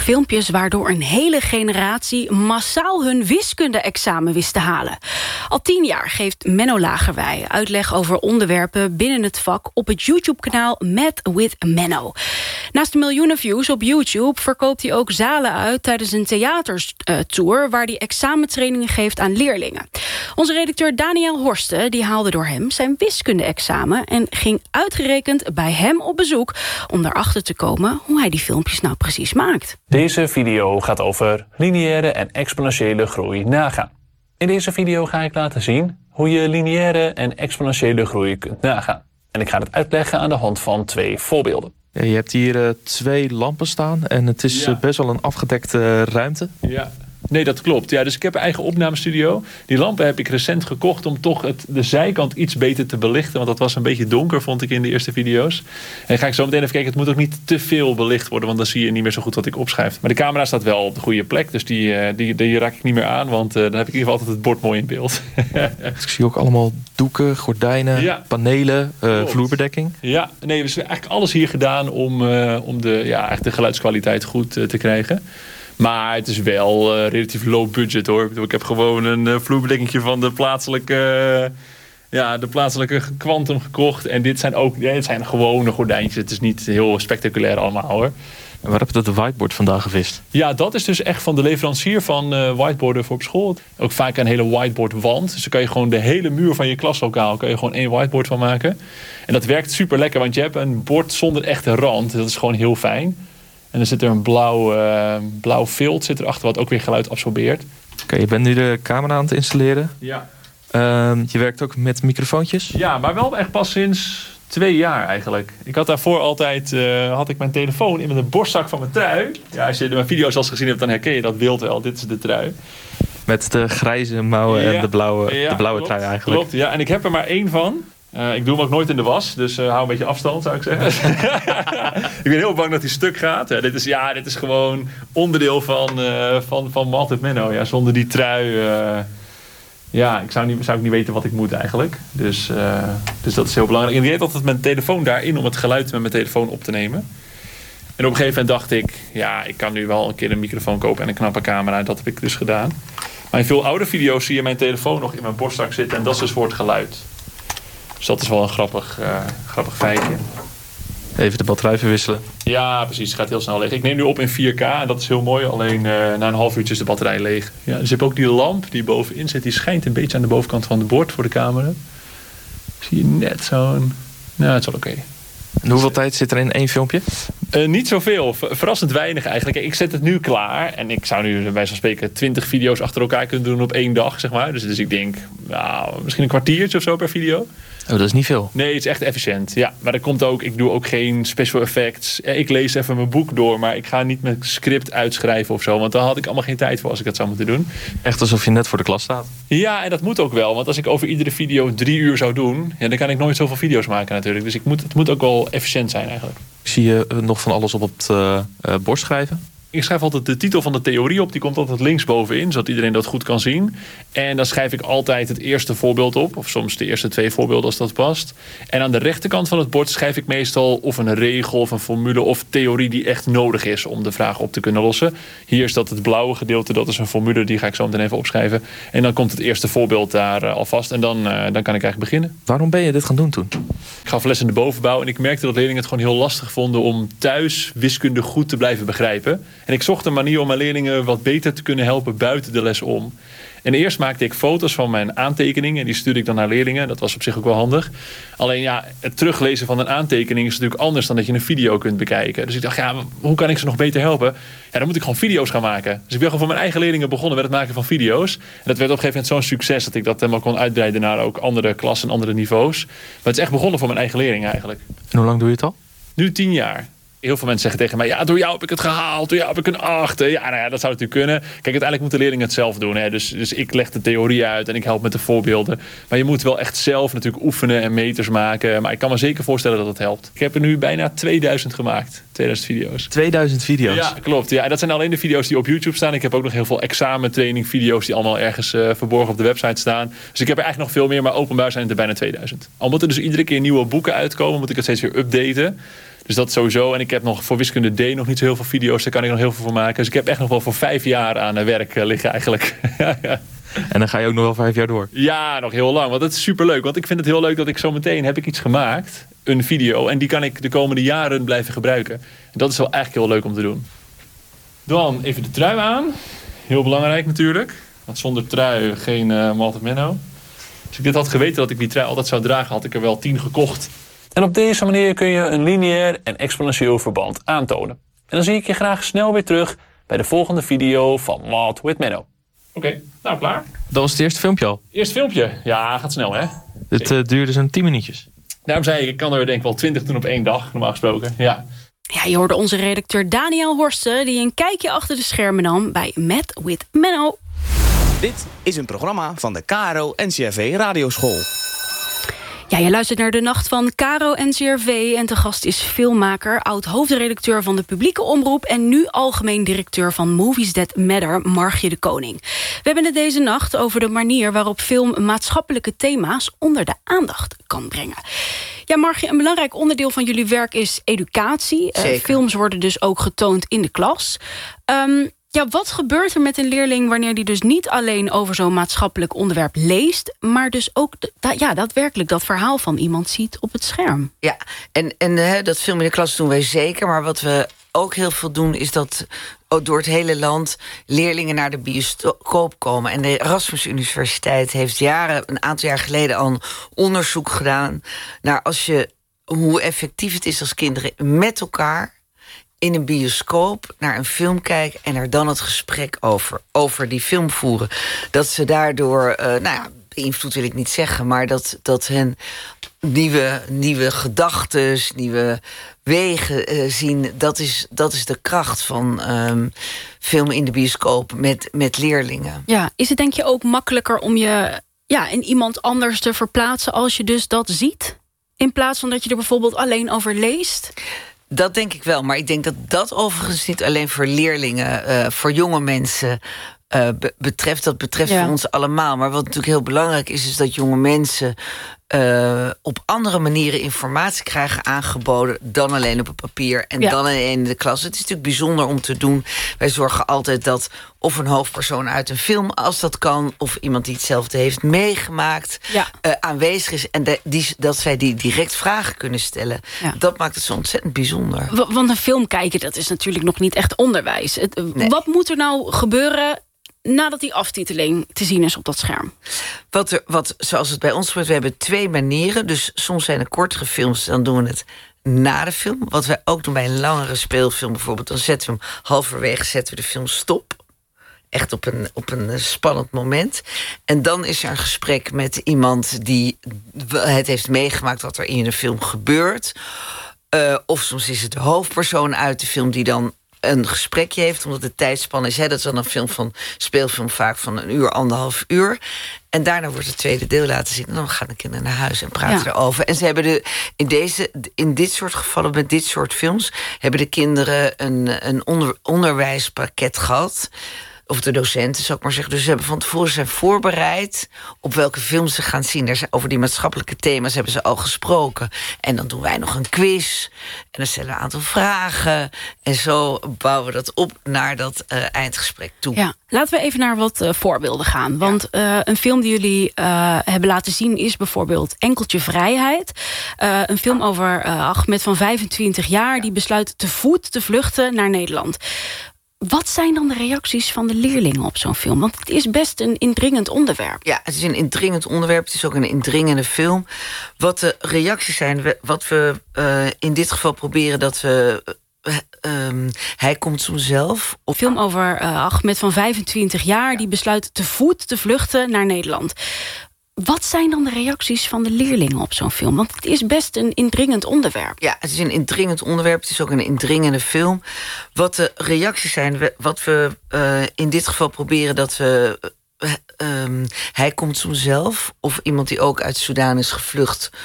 Filmpjes waardoor een hele generatie massaal hun wiskunde-examen wist te halen. Al 10 jaar geeft Menno Lagerwey uitleg over onderwerpen binnen het vak op het YouTube-kanaal Math with Menno. Naast de miljoenen views op YouTube verkoopt hij ook zalen uit tijdens een theatertour waar hij examentrainingen geeft aan leerlingen. Onze redacteur Daniel Horsten die haalde door hem zijn wiskunde-examen en ging uitgerekend bij hem op bezoek om erachter te komen hoe hij die filmpjes nou precies maakt. Deze video gaat over lineaire en exponentiële groei nagaan. In deze video ga ik laten zien hoe je lineaire en exponentiële groei kunt nagaan. En ik ga het uitleggen aan de hand van 2 voorbeelden. Ja, je hebt hier 2 lampen staan en het is best wel een afgedekte ruimte. Ja. Nee, dat klopt. Ja, dus ik heb een eigen opnamestudio. Die lampen heb ik recent gekocht om toch de zijkant iets beter te belichten. Want dat was een beetje donker, vond ik in de eerste video's. En ga ik zo meteen even kijken. Het moet ook niet te veel belicht worden, want dan zie je niet meer zo goed wat ik opschrijf. Maar de camera staat wel op de goede plek. Dus die raak ik niet meer aan, want dan heb ik in ieder geval altijd het bord mooi in beeld. Ik zie ook allemaal doeken, gordijnen, panelen, vloerbedekking. Ja, nee, we hebben eigenlijk alles hier gedaan om de geluidskwaliteit goed te krijgen. Maar het is wel relatief low budget hoor. Ik heb gewoon een vloerbedekkingje van de plaatselijke Quantum gekocht. En dit zijn gewone gordijntjes. Het is niet heel spectaculair allemaal hoor. En waar heb je dat whiteboard vandaan gevist? Ja, dat is dus echt van de leverancier van whiteboarden voor op school. Ook vaak een hele whiteboardwand. Dus dan kan je gewoon de hele muur van je klaslokaal kan je gewoon 1 whiteboard van maken. En dat werkt super lekker, want je hebt een bord zonder echte rand. Dat is gewoon heel fijn. En dan zit er een blauw vilt zit erachter wat ook weer geluid absorbeert. Oké, je bent nu de camera aan het installeren. Ja. Je werkt ook met microfoontjes? Ja, maar wel echt pas sinds 2 jaar eigenlijk. Ik had daarvoor altijd mijn telefoon in de borstzak van mijn trui. Ja, als je mijn video's al eens gezien hebt, dan herken je dat beeld wel. Dit is de trui. Met de grijze mouwen en de blauwe trui eigenlijk. Klopt, ja. En ik heb er maar 1 van. Ik doe hem ook nooit in de was, dus hou een beetje afstand zou ik zeggen. Ik ben heel bang dat hij stuk gaat. Dit is gewoon onderdeel van Math with Menno. Ja, zonder die trui, zou ik niet weten wat ik moet eigenlijk. Dus dat is heel belangrijk. En ik deed altijd mijn telefoon daarin om het geluid met mijn telefoon op te nemen. En op een gegeven moment dacht ik, ik kan nu wel een keer een microfoon kopen en een knappe camera. Dat heb ik dus gedaan. Maar in veel oude video's zie je mijn telefoon nog in mijn borstzak zitten en dat is dus voor het geluid. Dus dat is wel een grappig feitje. Even de batterij verwisselen. Ja, precies. Het gaat heel snel leeg. Ik neem nu op in 4K en dat is heel mooi. Alleen na een half uurtje is de batterij leeg. Ja, dus je hebt ook die lamp die bovenin zit. Die schijnt een beetje aan de bovenkant van het bord voor de camera. Zie je net zo'n... Nou, het is wel oké. En hoeveel tijd zit er in 1 filmpje? Niet zoveel. Verrassend weinig eigenlijk. Ik zet het nu klaar. En ik zou nu bij wijze van spreken 20 video's achter elkaar kunnen doen op 1 dag, zeg maar. Dus ik denk, misschien een kwartiertje of zo per video. Oh, dat is niet veel. Nee, het is echt efficiënt. Ja, maar dat komt ook, ik doe ook geen special effects. Ik lees even mijn boek door, maar ik ga niet mijn script uitschrijven of zo. Want daar had ik allemaal geen tijd voor als ik dat zou moeten doen. Echt alsof je net voor de klas staat. Ja, en dat moet ook wel. Want als ik over iedere video 3 uur zou doen, dan kan ik nooit zoveel video's maken natuurlijk. Dus het moet ook wel efficiënt zijn eigenlijk. Zie je nog van alles op het bord schrijven? Ik schrijf altijd de titel van de theorie op. Die komt altijd linksbovenin, zodat iedereen dat goed kan zien. En dan schrijf ik altijd het eerste voorbeeld op. Of soms de eerste 2 voorbeelden als dat past. En aan de rechterkant van het bord schrijf ik meestal of een regel of een formule of theorie die echt nodig is om de vraag op te kunnen lossen. Hier is dat het blauwe gedeelte, dat is een formule. Die ga ik zo meteen even opschrijven. En dan komt het eerste voorbeeld daar alvast. En dan kan ik eigenlijk beginnen. Waarom ben je dit gaan doen toen? Ik gaf les in de bovenbouw en ik merkte dat leerlingen het gewoon heel lastig vonden om thuis wiskunde goed te blijven begrijpen. En ik zocht een manier om mijn leerlingen wat beter te kunnen helpen buiten de les om. En eerst maakte ik foto's van mijn aantekeningen. En die stuurde ik dan naar leerlingen. Dat was op zich ook wel handig. Alleen het teruglezen van een aantekening is natuurlijk anders dan dat je een video kunt bekijken. Dus ik dacht, hoe kan ik ze nog beter helpen? Ja, dan moet ik gewoon video's gaan maken. Dus ik ben gewoon voor mijn eigen leerlingen begonnen met het maken van video's. En dat werd op een gegeven moment zo'n succes dat ik dat helemaal kon uitbreiden naar ook andere klassen en andere niveaus. Maar het is echt begonnen voor mijn eigen leerlingen eigenlijk. En hoe lang doe je het al? Nu 10 jaar. Heel veel mensen zeggen tegen mij, door jou heb ik het gehaald, door jou heb ik een 8. Ja, dat zou natuurlijk kunnen. Kijk, uiteindelijk moeten leerlingen het zelf doen. Hè. Dus ik leg de theorie uit en ik help met de voorbeelden. Maar je moet wel echt zelf natuurlijk oefenen en meters maken. Maar ik kan me zeker voorstellen dat het helpt. Ik heb er nu bijna 2000 gemaakt. 2000 video's. 2000 video's? Ja, klopt. Ja, dat zijn alleen de video's die op YouTube staan. Ik heb ook nog heel veel examentraining video's die allemaal ergens verborgen op de website staan. Dus ik heb er eigenlijk nog veel meer, maar openbaar zijn het er bijna 2000. Al moeten er dus iedere keer nieuwe boeken uitkomen, moet ik het steeds weer updaten. Dus dat sowieso. En ik heb nog voor wiskunde D nog niet zo heel veel video's. Daar kan ik nog heel veel van maken. Dus ik heb echt nog wel voor 5 jaar aan werk liggen eigenlijk. En dan ga je ook nog wel 5 jaar door. Ja, nog heel lang. Want het is superleuk. Want ik vind het heel leuk dat ik zo meteen heb ik iets gemaakt. Een video. En die kan ik de komende jaren blijven gebruiken. En dat is wel eigenlijk heel leuk om te doen. Dan even de trui aan. Heel belangrijk natuurlijk. Want zonder trui geen Malt Menno. Als ik dit had geweten dat ik die trui altijd zou dragen, had ik er wel 10 gekocht. En op deze manier kun je een lineair en exponentieel verband aantonen. En dan zie ik je graag snel weer terug bij de volgende video van Malt with Menno. Oké, nou klaar. Dat was het eerste filmpje al. Eerst filmpje. Ja, gaat snel hè. Het duurde zo'n 10 minuutjes. Daarom zei ik kan er denk ik wel 20 doen op 1 dag, normaal gesproken. Ja. Ja, je hoorde onze redacteur Daniel Horsten die een kijkje achter de schermen nam bij Met with Menno. Dit is een programma van de KRO-NCRV Radioschool. Ja, je luistert naar De Nacht van KRO-NCRV en te gast is filmmaker, oud-hoofdredacteur van de publieke omroep en nu algemeen directeur van Movies That Matter, Margje de Koning. We hebben het deze nacht over de manier waarop film maatschappelijke thema's onder de aandacht kan brengen. Ja, Margje, een belangrijk onderdeel van jullie werk is educatie. Films worden dus ook getoond in de klas. Ja, wat gebeurt er met een leerling wanneer die dus niet alleen over zo'n maatschappelijk onderwerp leest, maar dus ook daadwerkelijk dat verhaal van iemand ziet op het scherm? Ja, en dat film in de klas doen wij zeker. Maar wat we ook heel veel doen is dat door het hele land leerlingen naar de bioscoop komen. En de Erasmus Universiteit heeft een aantal jaar geleden al een onderzoek gedaan naar hoe effectief het is als kinderen met elkaar in een bioscoop naar een film kijken en er dan het gesprek over die film voeren. Dat ze daardoor, beïnvloed wil ik niet zeggen, maar dat hen nieuwe gedachten, nieuwe wegen zien. Dat is de kracht van film in de bioscoop met leerlingen. Ja, is het denk je ook makkelijker om je in iemand anders te verplaatsen als je dus dat ziet? In plaats van dat je er bijvoorbeeld alleen over leest? Dat denk ik wel, maar ik denk dat overigens niet alleen voor leerlingen, voor jonge mensen betreft. Dat betreft voor ons allemaal. Maar wat natuurlijk heel belangrijk is dat jonge mensen op andere manieren informatie krijgen aangeboden dan alleen op het papier en dan alleen in de klas. Het is natuurlijk bijzonder om te doen. Wij zorgen altijd dat of een hoofdpersoon uit een film, als dat kan, of iemand die hetzelfde heeft meegemaakt, aanwezig is en dat zij die direct vragen kunnen stellen. Ja. Dat maakt het zo ontzettend bijzonder. Want een film kijken, dat is natuurlijk nog niet echt onderwijs. Nee. Wat moet er nou gebeuren nadat die aftiteling te zien is op dat scherm? Zoals het bij ons gebeurt, we hebben 2 manieren. Dus soms zijn er kortere films, dan doen we het na de film. Wat wij ook doen bij een langere speelfilm bijvoorbeeld, dan zetten we hem halverwege de film stop. Echt op een spannend moment. En dan is er een gesprek met iemand die het heeft meegemaakt wat er in een film gebeurt. Of soms is het de hoofdpersoon uit de film die dan een gesprekje heeft, omdat de tijdspanne is. Dat is dan een speelfilm vaak van 1 uur, 1,5 uur. En daarna wordt het tweede deel laten zien. En dan gaan de kinderen naar huis en praten erover. En ze hebben in dit soort gevallen, met dit soort films, hebben de kinderen een onderwijspakket gehad. Of de docenten, zou ik maar zeggen. Dus ze hebben van tevoren zijn voorbereid op welke films ze gaan zien. Over die maatschappelijke thema's hebben ze al gesproken. En dan doen wij nog een quiz. En dan stellen we een aantal vragen. En zo bouwen we dat op naar dat eindgesprek toe. Ja, laten we even naar wat voorbeelden gaan. Want een film die jullie hebben laten zien is bijvoorbeeld Enkeltje Vrijheid. Een film over Ahmed van 25 jaar... die besluit te voet te vluchten naar Nederland. Wat zijn dan de reacties van de leerlingen op zo'n film? Want het is best een indringend onderwerp. Ja, het is een indringend onderwerp. Het is ook een indringende film. Wat de reacties zijn, wat we in dit geval proberen dat we... hij komt soms zelf. Een film over Ahmed van 25 jaar... die besluit te voet te vluchten naar Nederland. Wat zijn dan de reacties van de leerlingen op zo'n film? Want het is best een indringend onderwerp. Ja, het is een indringend onderwerp. Het is ook een indringende film. Wat de reacties zijn, wat we in dit geval proberen dat we... hij komt soms zelf, of iemand die ook uit Sudan is gevlucht